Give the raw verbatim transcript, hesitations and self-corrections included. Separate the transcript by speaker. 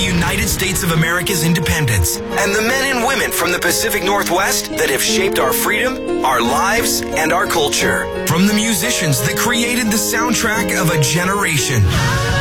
Speaker 1: United States of America's independence and the men and women from the Pacific Northwest that have shaped our freedom, our lives, and our culture. From the musicians that created the soundtrack of a generation